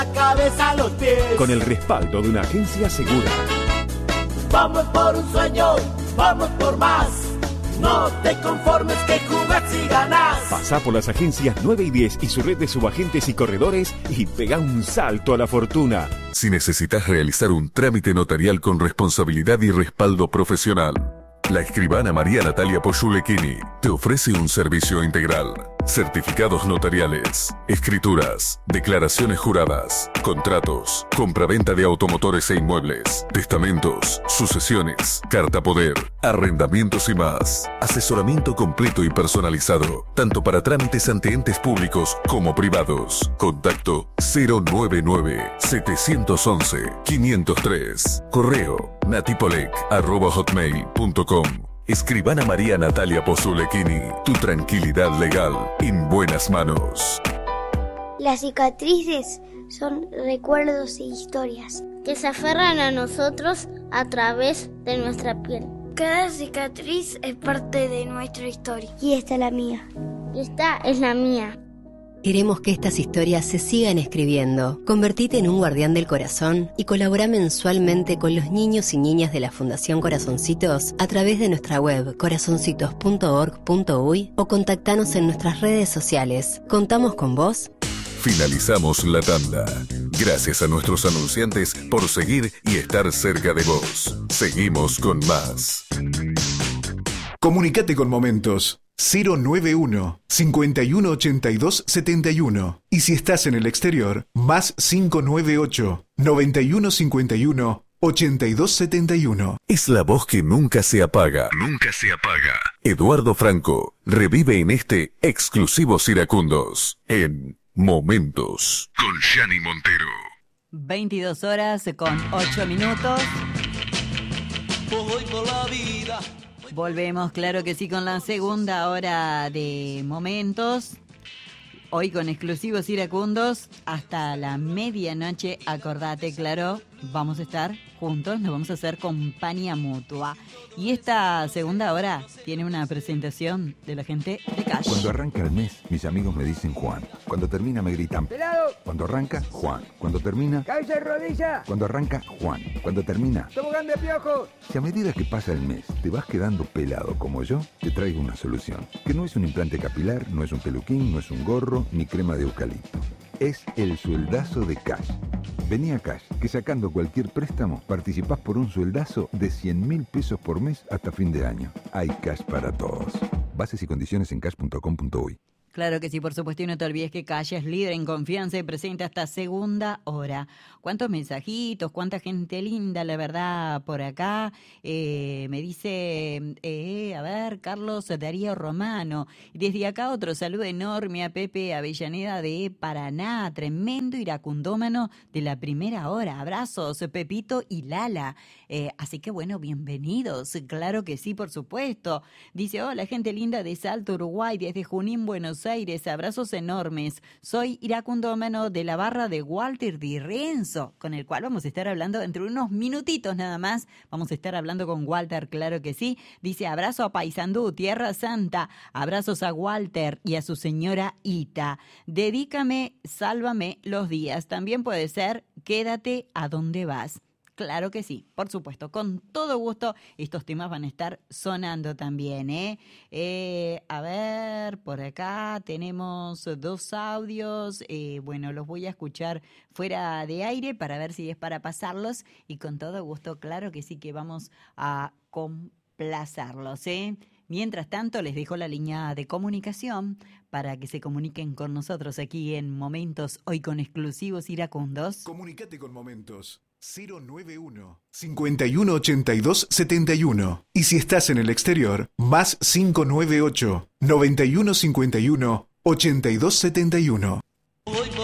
Cabeza a los pies. Con el respaldo de una agencia segura. Vamos por un sueño, vamos por más. No te conformes que jugás y ganás. Pasá por las agencias 9 y 10 y su red de subagentes y corredores y pegá un salto a la fortuna. Si necesitas realizar un trámite notarial con responsabilidad y respaldo profesional, la escribana María Natalia Poyulekini te ofrece un servicio integral. Certificados notariales, escrituras, declaraciones juradas, contratos, compraventa de automotores e inmuebles, testamentos, sucesiones, carta poder, arrendamientos y más. Asesoramiento completo y personalizado, tanto para trámites ante entes públicos como privados. Contacto 099-711-503. Correo natipolec@hotmail.com. Escribana María Natalia Poyulekini, tu tranquilidad legal en buenas manos. Las cicatrices son recuerdos e historias que se aferran a nosotros a través de nuestra piel. Cada cicatriz es parte de nuestra historia. Y esta es la mía. Y esta es la mía. Queremos que estas historias se sigan escribiendo. Convertite en un guardián del corazón y colabora mensualmente con los niños y niñas de la Fundación Corazoncitos a través de nuestra web corazoncitos.org.uy o contactanos en nuestras redes sociales. ¿Contamos con vos? Finalizamos la tanda. Gracias a nuestros anunciantes por seguir y estar cerca de vos. Seguimos con más. Comunicate con Momentos 091-5182-71. Y si estás en el exterior, más 598-9151-8271. Es la voz que nunca se apaga. Nunca se apaga. Eduardo Franco revive en este Exclusivos Iracundos en Momentos con Gianni Montero. 22 horas con 8 minutos. Voy por la vida. Volvemos, claro que sí, con la segunda hora de Momentos. Hoy con Exclusivos Iracundos hasta la medianoche. Acordate, claro, vamos a estar juntos, nos vamos a hacer compañía mutua. Y esta segunda hora tiene una presentación de la gente de Cash. Cuando arranca el mes, mis amigos me dicen Juan. Cuando termina me gritan ¡Pelado! Cuando arranca, Juan. Cuando termina, ¡cabeza y rodilla! Cuando arranca, Juan. Cuando termina, ¡tobogán de piojo! Si a medida que pasa el mes te vas quedando pelado como yo, te traigo una solución. Que no es un implante capilar, no es un peluquín, no es un gorro, ni crema de eucalipto. Es el sueldazo de Cash. Vení a Cash, que sacando cualquier préstamo, participás por un sueldazo de 100.000 pesos por mes hasta fin de año. Hay Cash para todos. Bases y condiciones en cash.com.uy. Claro que sí, por supuesto, y no te olvides que Cash es líder en confianza y presenta esta segunda hora. ¿Cuántos mensajitos? ¿Cuánta gente linda, la verdad, por acá? Me dice, a ver, Carlos Darío Romano. Y desde acá otro saludo enorme a Pepe Avellaneda de Paraná, tremendo iracundómano de la primera hora. Abrazos, Pepito y Lala. Así que bueno, bienvenidos, claro que sí, por supuesto. Dice, hola, gente linda de Salto, Uruguay, desde Junín, Buenos Aires, abrazos enormes. Soy iracundómano de la barra de Walter Di Renzo, con el cual vamos a estar hablando dentro de unos minutitos nada más. Vamos a estar hablando con Walter, claro que sí. Dice, abrazo a Paysandú, Tierra Santa. Abrazos a Walter y a su señora Ita. Dedícame, sálvame los días. También puede ser, quédate a donde vas. Claro que sí, por supuesto, con todo gusto. Estos temas van a estar sonando también, a ver, por acá tenemos 2 audios. Bueno, los voy a escuchar fuera de aire para ver si es para pasarlos. Y con todo gusto, claro que sí que vamos a complacerlos, Mientras tanto, les dejo la línea de comunicación para que se comuniquen con nosotros aquí en Momentos, hoy con Exclusivos Iracundos. Comunicate con Momentos 091-5182-71. Y si estás en el exterior, más 598-9151-8271.